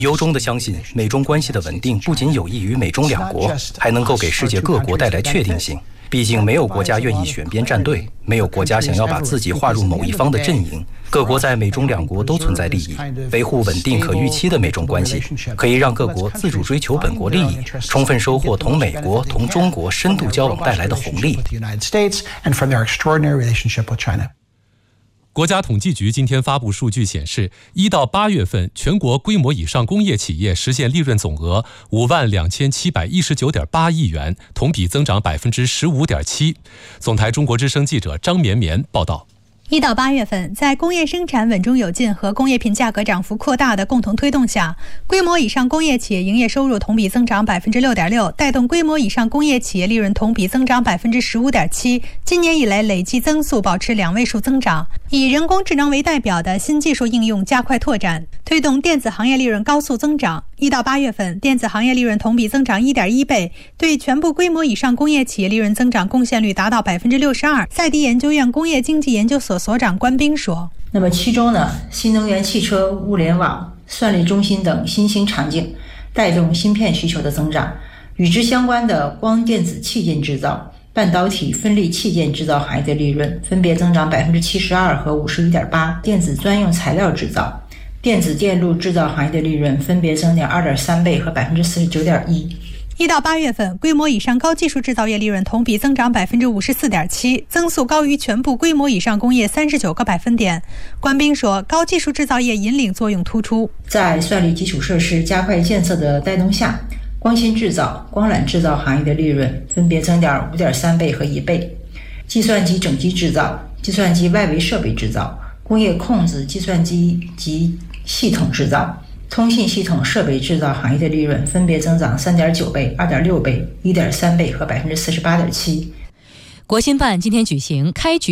由衷地相信，美中关系的稳定不仅有益于美中两国，还能够给世界各国带来确定性。毕竟，没有国家愿意选边站队，没有国家想要把自己划入某一方的阵营。各国在美中两国都存在利益，维护稳定可预期的美中关系，可以让各国自主追求本国利益，充分收获同美国、同中国深度交往带来的红利。 国家统计局今天发布数据显示，1到8月份全国规模以上工业企业实现利润总额52719.8亿元，同比增长15.7%。总台中国之声记者张绵绵报道。 1到8月份，在工业生产稳中有进和工业品价格涨幅扩大的共同推动下，规模以上工业企业营业收入同比增长6.6%，带动规模以上工业企业利润同比增长15.7%。今年以来累计增速保持2位数增长。以人工智能为代表的新技术应用加快拓展，推动电子行业利润高速增长。1到8月份，电子行业利润同比增长1.1倍，对全部规模以上工业企业利润增长贡献率达到62%。赛迪研究院工业经济研究所所长关斌说：“ 那么其中呢，新能源汽车、物联网、算力中心等新兴场景带动芯片需求的增长，与之相关的光电子器件制造、半导体分立器件制造行业的利润分别增长72%和51.8%，电子专用材料制造、电子电路制造行业的利润分别增长2.3倍和49.1%。 1到8月份，规模以上高技术制造业利润同比增长54.7%，增速高于全部规模以上工业39个百分点。关斌说，高技术制造业引领作用突出。 在算力基础设施加快建设的带动下，光芯制造、光缆制造行业的利润分别增长5.3倍和1倍。计算机整机制造、计算机外围设备制造、工业控制计算机及系统制造、通信系统设备制造行业的利润分别增长3.9倍、2.6倍、1.3倍和48.7%。 国新办今天举行开局